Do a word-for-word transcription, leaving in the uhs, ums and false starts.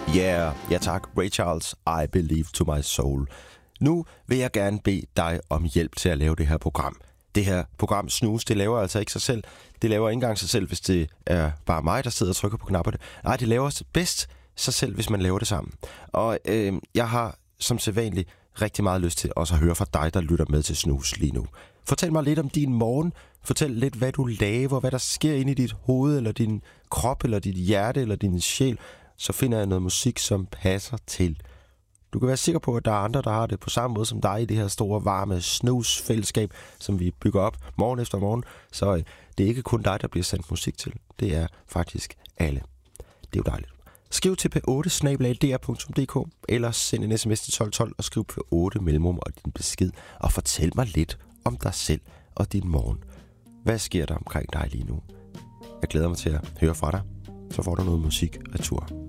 Yeah, ja tak, Ray Charles, I Believe to My Soul. Nu vil jeg gerne bede dig om hjælp til at lave det her program. Det her program Snus, det laver altså ikke sig selv. Det laver ikke engang sig selv, hvis det er bare mig, der sidder og trykker på knapperne. Nej, det laver bedst sig selv, hvis man laver det sammen. Og øh, jeg har som sædvanligt rigtig meget lyst til også at høre fra dig, der lytter med til Snus lige nu. Fortæl mig lidt om din morgen. Fortæl lidt, hvad du laver, hvad der sker inde i dit hoved, eller din krop, eller dit hjerte, eller din sjæl. Så finder jeg noget musik, som passer til. Du kan være sikker på, at der er andre, der har det på samme måde som dig i det her store, varme snus-fællesskab, som vi bygger op morgen efter morgen. Så øh, det er ikke kun dig, der bliver sendt musik til. Det er faktisk alle. Det er jo dejligt. Skriv til p otte snabel-a d r punktum d k eller send en sms til tolv tolv og skriv p otte mellemrum og din besked. Og fortæl mig lidt om dig selv og din morgen. Hvad sker der omkring dig lige nu? Jeg glæder mig til at høre fra dig. Så får du noget musik retur.